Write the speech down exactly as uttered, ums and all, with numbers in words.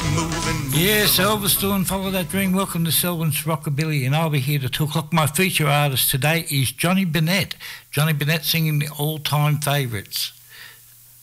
moving. Yes, Elvis doing Follow That Dream. Welcome to Selwyn's Rockabilly, and I'll be here to two o'clock. My feature artist today is Johnny Bennett. Johnny Bennett singing the all-time favourites.